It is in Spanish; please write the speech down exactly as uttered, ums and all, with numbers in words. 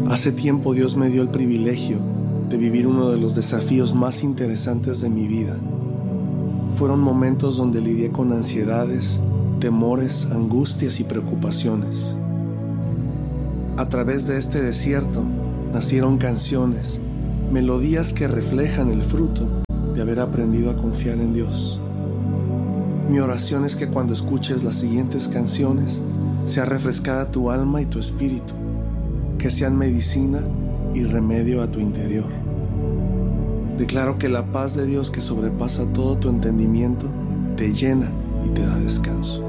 Hace tiempo Dios me dio el privilegio de vivir uno de los desafíos más interesantes de mi vida. Fueron momentos donde lidié con ansiedades, temores, angustias y preocupaciones. A través de este desierto nacieron canciones, melodías que reflejan el fruto de haber aprendido a confiar en Dios. Mi oración es que cuando escuches las siguientes canciones sea refrescada tu alma y tu espíritu, que sean medicina y remedio a tu interior. Declaro que la paz de Dios que sobrepasa todo tu entendimiento te llena y te da descanso.